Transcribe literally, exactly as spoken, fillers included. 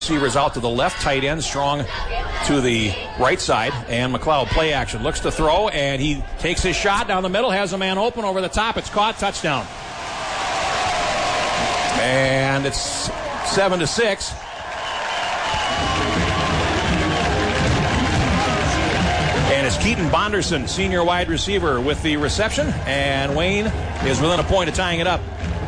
Receivers out to the left, tight end Strong to the right side, and McLeod play action. Looks to throw, and he takes his shot down the middle, has a man open over the top. It's caught, touchdown. And it's seven to six. And it's Keaton Bonderson, senior wide receiver, with the reception, and Wayne is within a point of tying it up.